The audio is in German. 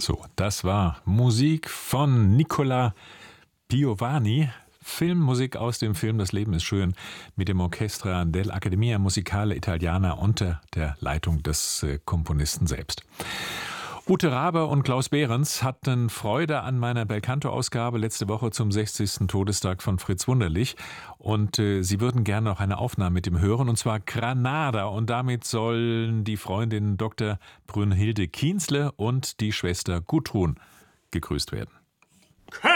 So, das war Musik von Nicola Piovani. Filmmusik aus dem Film Das Leben ist schön mit dem Orchestra dell'Accademia Musicale Italiana unter der Leitung des Komponisten selbst. Ute Raber und Klaus Behrens hatten Freude an meiner Belcanto-Ausgabe letzte Woche zum 60. Todestag von Fritz Wunderlich. Und sie würden gerne noch eine Aufnahme mit ihm hören, und zwar Granada. Und damit sollen die Freundin Dr. Brünnhilde Kienzle und die Schwester Gudrun gegrüßt werden.